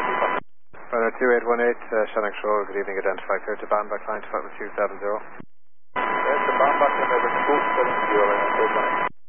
Runway 2818, Shannon Shore, good evening, identify clear to Bambuck, line to flight with 270. Yes, the Bambuck, number 270,